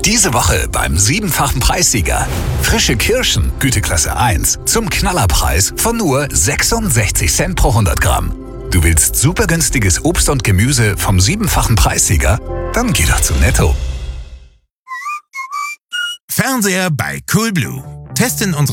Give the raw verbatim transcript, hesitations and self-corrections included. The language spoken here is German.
Diese Woche beim siebenfachen Preissieger. Frische Kirschen, Güteklasse eins, zum Knallerpreis von nur sechsundsechzig Cent pro hundert Gramm. Du willst super günstiges Obst und Gemüse vom siebenfachen Preissieger? Dann geh doch zu Netto. Fernseher bei Coolblue. Testen unsere